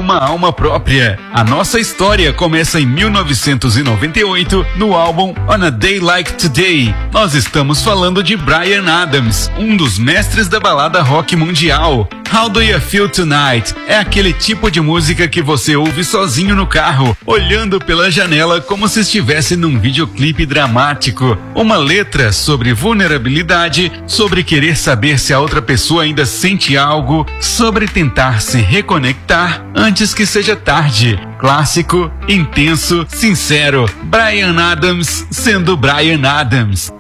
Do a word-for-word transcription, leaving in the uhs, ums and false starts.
uma alma própria. A nossa história começa em mil novecentos e noventa e oito no álbum On a Day Like Today. Nós estamos falando de Bryan Adams, um dos mestres da balada rock mundial. How Do You Feel Tonight é aquele tipo de música que você ouve sozinho no carro, olhando pela janela como se estivesse num videoclipe dramático. Uma letra sobre vulnerabilidade, sobre querer saber se a outra pessoa ainda sente algo, sobre tentar se reconectar antes que seja tarde. Clássico, intenso, sincero. Bryan Adams sendo Bryan Adams.